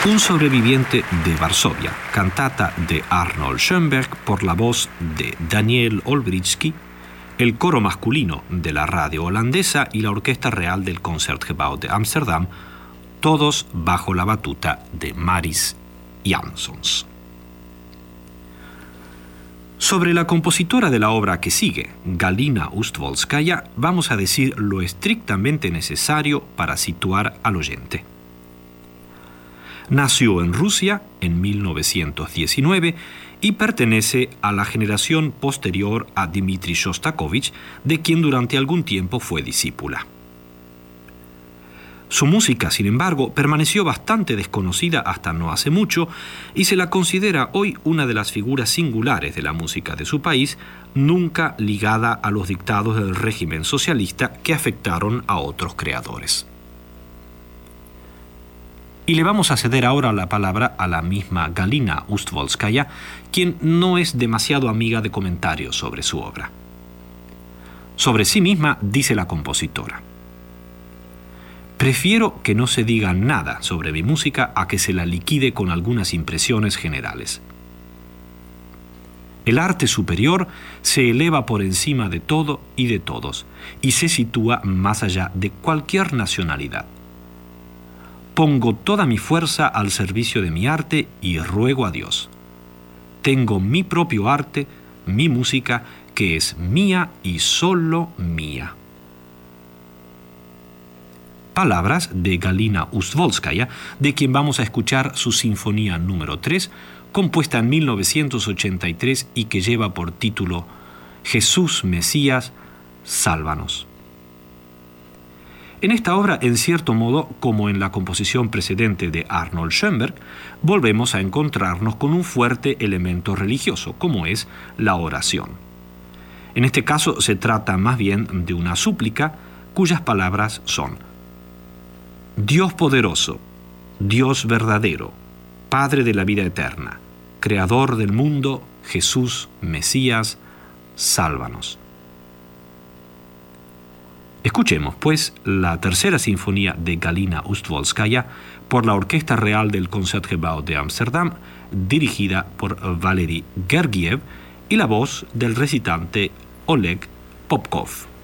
Un sobreviviente de Varsovia, cantata de Arnold Schoenberg por la voz de Daniel Olbrychski, el coro masculino de la radio holandesa y la Orquesta Real del Concertgebouw de Ámsterdam, todos bajo la batuta de Maris Jansons. Sobre la compositora de la obra que sigue, Galina Ustvolskaya, vamos a decir lo estrictamente necesario para situar al oyente. Nació en Rusia en 1919 y pertenece a la generación posterior a Dmitri Shostakovich, de quien durante algún tiempo fue discípula. Su música, sin embargo, permaneció bastante desconocida hasta no hace mucho y se la considera hoy una de las figuras singulares de la música de su país, nunca ligada a los dictados del régimen socialista que afectaron a otros creadores. Y le vamos a ceder ahora la palabra a la misma Galina Ustvolskaya, quien no es demasiado amiga de comentarios sobre su obra. Sobre sí misma dice la compositora: prefiero que no se diga nada sobre mi música a que se la liquide con algunas impresiones generales. El arte superior se eleva por encima de todo y de todos, y se sitúa más allá de cualquier nacionalidad. Pongo toda mi fuerza al servicio de mi arte y ruego a Dios. Tengo mi propio arte, mi música, que es mía y solo mía. Palabras de Galina Ustvolskaya, de quien vamos a escuchar su Sinfonía número 3, compuesta en 1983 y que lleva por título Jesús Mesías, sálvanos. En esta obra, en cierto modo, como en la composición precedente de Arnold Schoenberg, volvemos a encontrarnos con un fuerte elemento religioso, como es la oración. En este caso se trata más bien de una súplica cuyas palabras son: Dios poderoso, Dios verdadero, Padre de la vida eterna, Creador del mundo, Jesús, Mesías, sálvanos. Escuchemos, pues, la tercera sinfonía de Galina Ustvolskaya por la Orquesta Real del Concertgebouw de Ámsterdam, dirigida por Valery Gergiev, y la voz del recitante Oleg Popkov.